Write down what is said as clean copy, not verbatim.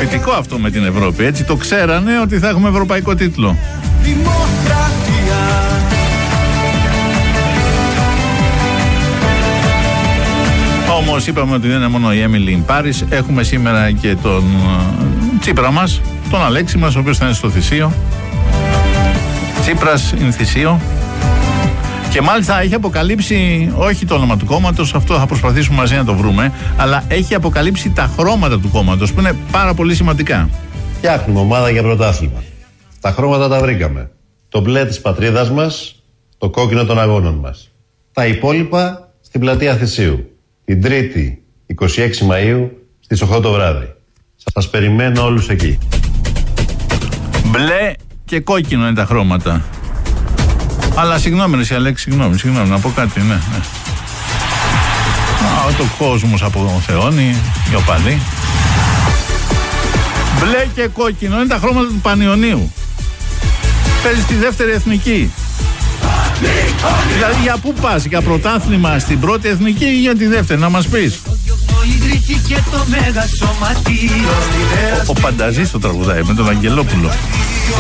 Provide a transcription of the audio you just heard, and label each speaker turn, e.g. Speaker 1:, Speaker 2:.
Speaker 1: Φυτικό αυτό με την Ευρώπη. Έτσι το ξέρανε ότι θα έχουμε ευρωπαϊκό τίτλο. Όμως είπαμε ότι δεν είναι μόνο η Έμιλι in Paris. Έχουμε σήμερα και τον Τσίπρα μας, τον Αλέξη μας, ο οποίος θα είναι στο Θησίο. Τσίπρας in Θησίο. Και μάλιστα έχει αποκαλύψει, όχι το όνομα του κόμματος, αυτό θα προσπαθήσουμε μαζί να το βρούμε, αλλά έχει αποκαλύψει τα χρώματα του κόμματος, που είναι πάρα πολύ σημαντικά.
Speaker 2: Φτιάχνουμε ομάδα για πρωτάθλημα. Τα χρώματα τα βρήκαμε. Το μπλε της πατρίδας μας, το κόκκινο των αγώνων μας. Τα υπόλοιπα στην πλατεία Θησίου. Την Τρίτη, 26 Μαΐου, στις 8 το βράδυ. Σας περιμένω όλους εκεί.
Speaker 1: Μπλε και κόκκινο είναι τα χρώματα. Αλλά συγγνώμη ρε Αλέξη, συγγνώμη, να πω κάτι, ναι. Το κόσμος αποθεώνει, οι οπαδοί. Μπλε και κόκκινο είναι τα χρώματα του Πανιωνίου. Παίζει στη δεύτερη εθνική. Δηλαδή για πού πας, για πρωτάθλημα στην πρώτη εθνική ή για τη δεύτερη, να μας πεις. Ο Πανταζής το τραγουδάει με τον Αγγελόπουλο.